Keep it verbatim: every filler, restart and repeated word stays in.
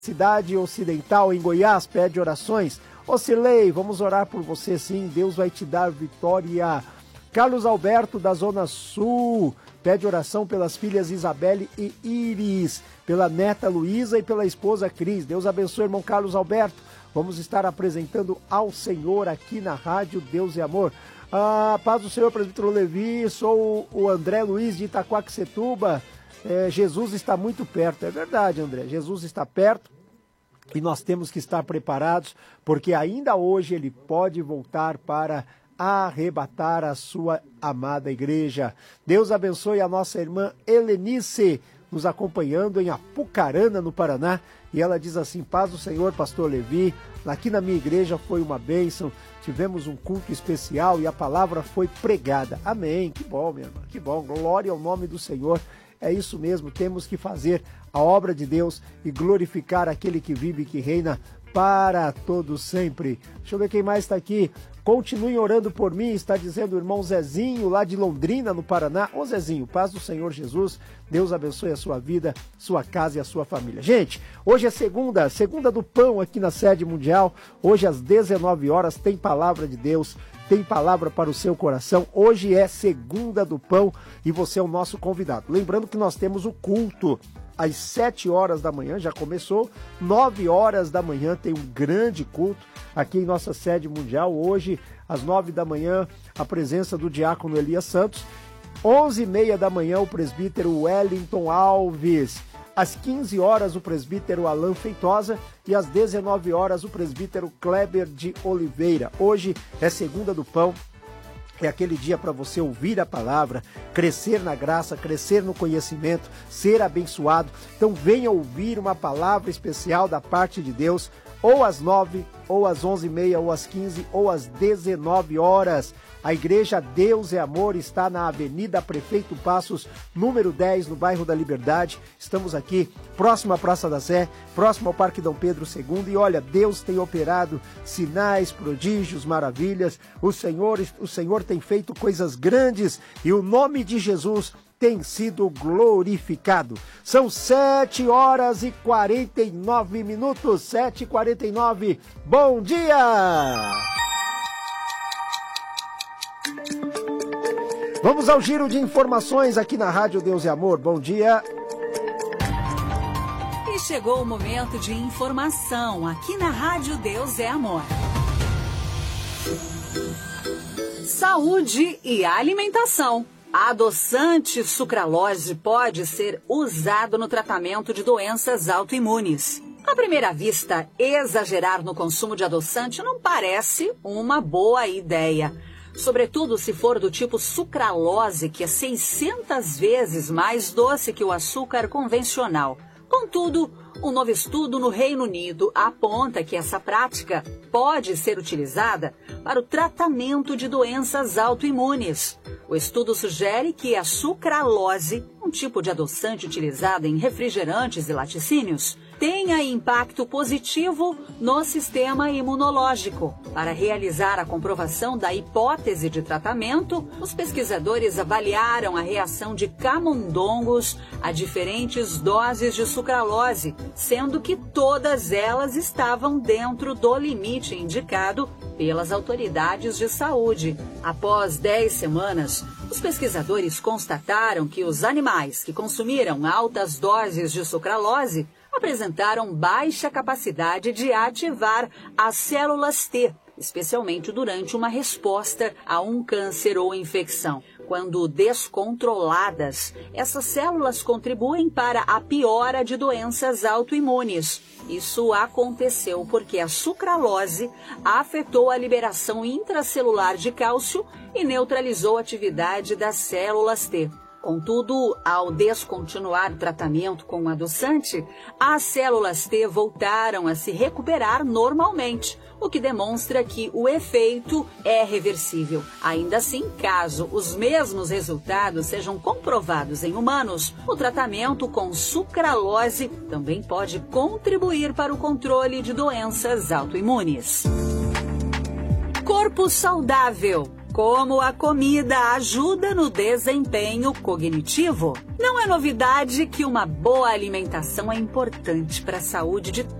Cidade Ocidental, em Goiás, pede orações. Ô Cirlei, vamos orar por você sim, Deus vai te dar vitória. Carlos Alberto, da Zona Sul, pede oração pelas filhas Isabelle e Iris, pela neta Luísa e pela esposa Cris. Deus abençoe, irmão Carlos Alberto. Vamos estar apresentando ao Senhor aqui na Rádio Deus e Amor. Ah, paz do Senhor, presbítero Levi, sou o André Luiz de Itaquaquecetuba. É, Jesus está muito perto. É verdade, André, Jesus está perto e nós temos que estar preparados, porque ainda hoje ele pode voltar para arrebatar a sua amada igreja. Deus abençoe a nossa irmã Helenice, nos acompanhando em Apucarana, no Paraná, e ela diz assim: paz do Senhor, pastor Levi, aqui na minha igreja foi uma bênção, tivemos um culto especial e a palavra foi pregada. Amém, que bom, minha irmã, que bom, glória ao nome do Senhor. É isso mesmo, temos que fazer a obra de Deus e glorificar aquele que vive e que reina para todo sempre. Deixa eu ver quem mais está aqui. Continuem orando por mim, está dizendo o irmão Zezinho, lá de Londrina, no Paraná. Ô Zezinho, paz do Senhor Jesus, Deus abençoe a sua vida, sua casa e a sua família. Gente, hoje é segunda, segunda do pão aqui na sede mundial. Hoje às dezenove horas tem palavra de Deus, tem palavra para o seu coração. Hoje é segunda do pão e você é o nosso convidado. Lembrando que nós temos o culto às sete horas da manhã, já começou, nove horas da manhã tem um grande culto aqui em nossa sede mundial. Hoje, às nove da manhã, a presença do diácono Elias Santos. Onze e meia da manhã, o presbítero Wellington Alves. Às quinze horas, o presbítero Alan Feitosa. E às dezenove horas, o presbítero Kleber de Oliveira. Hoje é segunda do pão. É aquele dia para você ouvir a palavra, crescer na graça, crescer no conhecimento, ser abençoado. Então venha ouvir uma palavra especial da parte de Deus, ou às nove, ou às onze e meia, ou às quinze, ou às dezenove horas. A Igreja Deus é Amor está na Avenida Prefeito Passos, número dez, no bairro da Liberdade. Estamos aqui, próximo à Praça da Sé, próximo ao Parque Dom Pedro segundo. E olha, Deus tem operado sinais, prodígios, maravilhas. O Senhor, o Senhor tem feito coisas grandes e o nome de Jesus tem sido glorificado. São sete horas e quarenta e nove minutos, sete e quarenta e nove. Bom dia! Vamos ao giro de informações aqui na Rádio Deus e Amor. Bom dia. E chegou o momento de informação aqui na Rádio Deus é Amor. Saúde e alimentação. A adoçante sucralose pode ser usado no tratamento de doenças autoimunes. À primeira vista, exagerar no consumo de adoçante não parece uma boa ideia. Sobretudo se for do tipo sucralose, que é seiscentas vezes mais doce que o açúcar convencional. Contudo, um novo estudo no Reino Unido aponta que essa prática pode ser utilizada para o tratamento de doenças autoimunes. O estudo sugere que a sucralose, um tipo de adoçante utilizado em refrigerantes e laticínios, tenha impacto positivo no sistema imunológico. Para realizar a comprovação da hipótese de tratamento, os pesquisadores avaliaram a reação de camundongos a diferentes doses de sucralose, sendo que todas elas estavam dentro do limite indicado pelas autoridades de saúde. Após dez semanas, os pesquisadores constataram que os animais que consumiram altas doses de sucralose apresentaram baixa capacidade de ativar as células T, especialmente durante uma resposta a um câncer ou infecção. Quando descontroladas, essas células contribuem para a piora de doenças autoimunes. Isso aconteceu porque a sucralose afetou a liberação intracelular de cálcio e neutralizou a atividade das células T. Contudo, ao descontinuar o tratamento com o adoçante, as células T voltaram a se recuperar normalmente, o que demonstra que o efeito é reversível. Ainda assim, caso os mesmos resultados sejam comprovados em humanos, o tratamento com sucralose também pode contribuir para o controle de doenças autoimunes. Corpo saudável. como a comida ajuda no desempenho cognitivo. Não é novidade que uma boa alimentação é importante para a saúde de